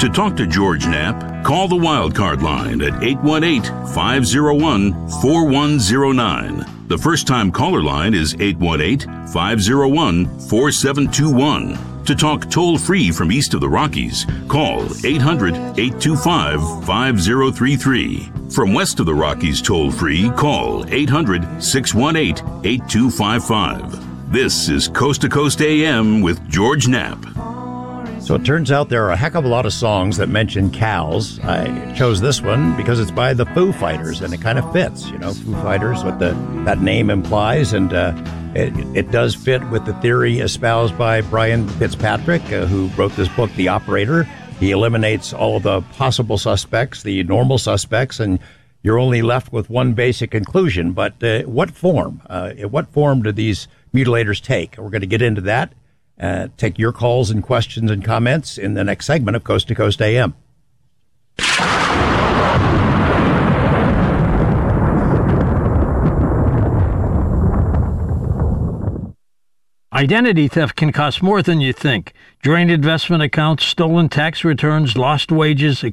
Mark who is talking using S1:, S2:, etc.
S1: To talk to George Knapp, call the Wildcard line at 818-501-4109. The first-time caller line is 818-501-4721. To talk toll-free from east of the Rockies, call 800-825-5033. From west of the Rockies toll-free, call 800-618-8255. This is Coast to Coast AM with George Knapp.
S2: So it turns out there are a heck of a lot of songs that mention cows. I chose this one because it's by the Foo Fighters, and it kind of fits. You know, Foo Fighters, what that name implies, and it does fit with the theory espoused by Brian Fitzpatrick, who wrote this book, The Operator. He eliminates all of the possible suspects, the normal suspects, and you're only left with one basic conclusion. But what form? What form do these mutilators take? We're going to get into that. Take your calls and questions and comments in the next segment of Coast to Coast AM.
S3: Identity theft can cost more than you think. Drained investment accounts, stolen tax returns, lost wages,